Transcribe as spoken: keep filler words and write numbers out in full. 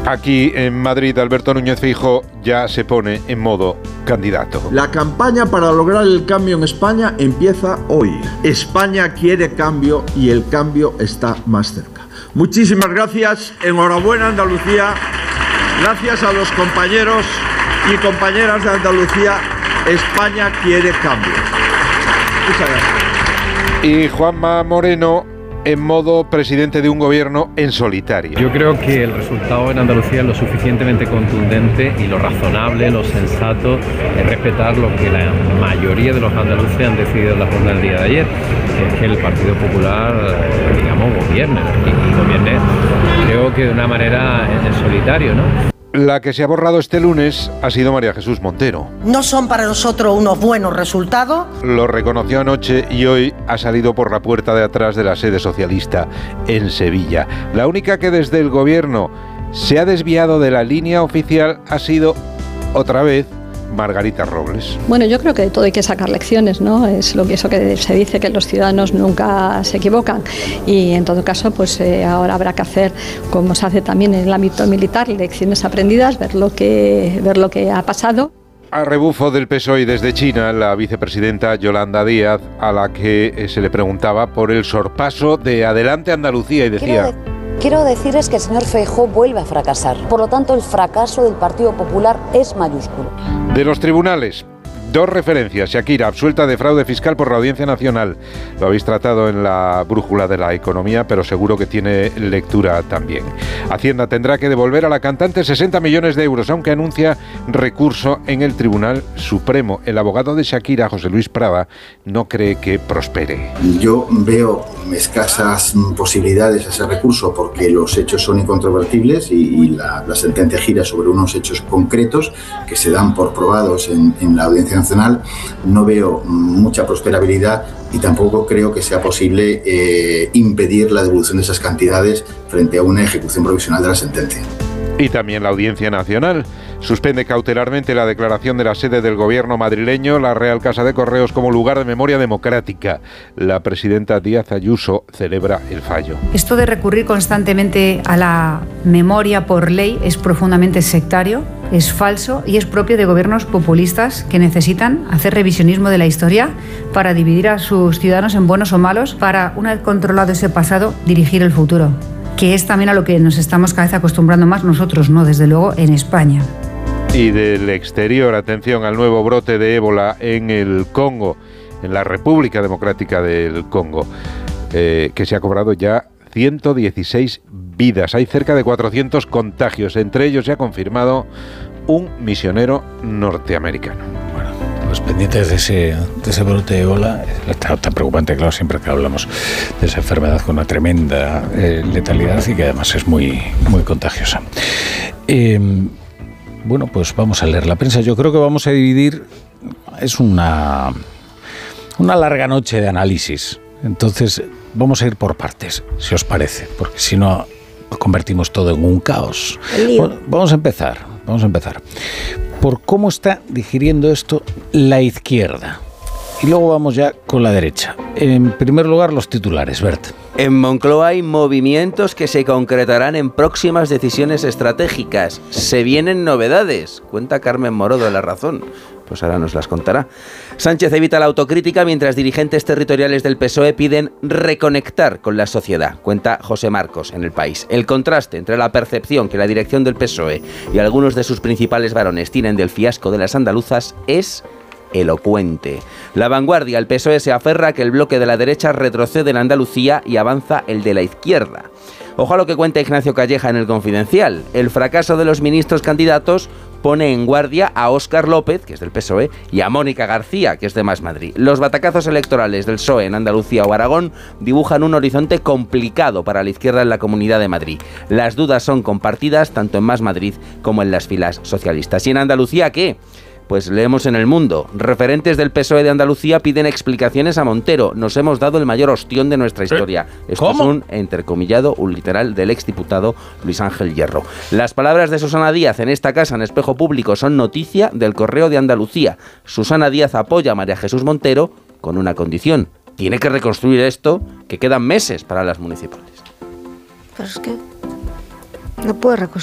Aquí en Madrid, Alberto Núñez Feijóo ya se pone en modo candidato. La campaña para lograr el cambio en España empieza hoy. España quiere cambio y el cambio está más cerca. Muchísimas gracias, enhorabuena Andalucía, gracias a los compañeros y compañeras de Andalucía, España quiere cambio. Muchas gracias. Y Juanma Moreno en modo presidente de un gobierno en solitario. Yo creo que el resultado en Andalucía es lo suficientemente contundente y lo razonable, lo sensato es respetar lo que la mayoría de los andaluces han decidido en la jornada del día de ayer, que es que el Partido Popular, digamos, gobierne y, y gobierne, creo que de una manera en, en solitario, ¿no? La que se ha borrado este lunes ha sido María Jesús Montero. No son para nosotros unos buenos resultados. Lo reconoció anoche y hoy ha salido por la puerta de atrás de la sede socialista en Sevilla. La única que desde el gobierno se ha desviado de la línea oficial ha sido, otra vez, Margarita Robles. Bueno, yo creo que de todo hay que sacar lecciones, ¿no? Es lo que eso que se dice, que los ciudadanos nunca se equivocan, y en todo caso, pues eh, ahora habrá que hacer, como se hace también en el ámbito militar, lecciones aprendidas, ver lo que ver lo que ha pasado. A rebufo del P S O E desde China, la vicepresidenta Yolanda Díaz, a la que se le preguntaba por el sorpaso de Adelante Andalucía, y decía: Quiero decirles que el señor Feijóo vuelve a fracasar. Por lo tanto, el fracaso del Partido Popular es mayúsculo. De los tribunales, dos referencias. Shakira, absuelta de fraude fiscal por la Audiencia Nacional. Lo habéis tratado en la brújula de la economía, pero seguro que tiene lectura también. Hacienda tendrá que devolver a la cantante sesenta millones de euros, aunque anuncia recurso en el Tribunal Supremo. El abogado de Shakira, José Luis Prada, no cree que prospere. Yo veo escasas posibilidades a ese recurso porque los hechos son incontrovertibles y, y la, la sentencia gira sobre unos hechos concretos que se dan por probados en, en la Audiencia Nacional. No veo mucha prosperabilidad y tampoco creo que sea posible eh, impedir la devolución de esas cantidades frente a una ejecución provisional de la sentencia. Y también la Audiencia Nacional suspende cautelarmente la declaración de la sede del gobierno madrileño, la Real Casa de Correos, como lugar de memoria democrática. La presidenta Díaz Ayuso celebra el fallo. Esto de recurrir constantemente a la memoria por ley es profundamente sectario, es falso y es propio de gobiernos populistas que necesitan hacer revisionismo de la historia para dividir a sus ciudadanos en buenos o malos, para, una vez controlado ese pasado, dirigir el futuro, que es también a lo que nos estamos cada vez acostumbrando más nosotros, no, desde luego, en España. Y del exterior, atención al nuevo brote de ébola en el Congo, en la República Democrática del Congo, eh, que se ha cobrado ya ciento dieciséis vidas. Hay cerca de cuatrocientos contagios, entre ellos se ha confirmado un misionero norteamericano. Bueno, pues pendientes de ese, de ese brote de ébola, tan, tan preocupante, claro, siempre que hablamos de esa enfermedad con una tremenda eh, letalidad y que además es muy, muy contagiosa. Eh, Bueno, pues vamos a leer la prensa. Yo creo que vamos a dividir, es una, una larga noche de análisis. Entonces vamos a ir por partes, si os parece, porque si no convertimos todo en un caos. Bueno, vamos a empezar, vamos a empezar por cómo está digiriendo esto la izquierda. Y luego vamos ya con la derecha. En primer lugar, los titulares, Bert. En Moncloa hay movimientos que se concretarán en próximas decisiones estratégicas. Se vienen novedades, cuenta Carmen Morodo de La Razón. Pues ahora nos las contará. Sánchez evita la autocrítica mientras dirigentes territoriales del P S O E piden reconectar con la sociedad, cuenta José Marcos en El País. El contraste entre la percepción que la dirección del P S O E y algunos de sus principales varones tienen del fiasco de las andaluzas es elocuente. La Vanguardia, el P S O E se aferra a que el bloque de la derecha retrocede en Andalucía y avanza el de la izquierda. Ojo a lo que cuenta Ignacio Calleja en El Confidencial. El fracaso de los ministros candidatos pone en guardia a Óscar López, que es del P S O E, y a Mónica García, que es de Más Madrid. Los batacazos electorales del P S O E en Andalucía o Aragón dibujan un horizonte complicado para la izquierda en la Comunidad de Madrid. Las dudas son compartidas tanto en Más Madrid como en las filas socialistas. ¿Y en Andalucía qué? Pues leemos en El Mundo. Referentes del P S O E de Andalucía piden explicaciones a Montero. Nos hemos dado el mayor ostión de nuestra historia. Esto ¿Cómo? Es un entrecomillado, un literal del exdiputado Luis Ángel Hierro. Las palabras de Susana Díaz en esta casa en Espejo Público son noticia del Correo de Andalucía. Susana Díaz apoya a María Jesús Montero con una condición. Tiene que reconstruir esto, que quedan meses para las municipales. Pero es que no puede reconstruir.